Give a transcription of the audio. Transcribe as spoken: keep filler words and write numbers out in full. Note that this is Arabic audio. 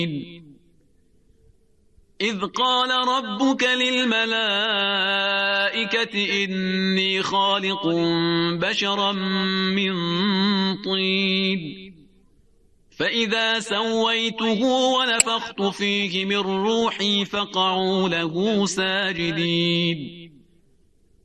إذ قال ربك للملائكة إني خالق بشرا من طين فإذا سويته ونفخت فيه من روحي فقعوا له ساجدين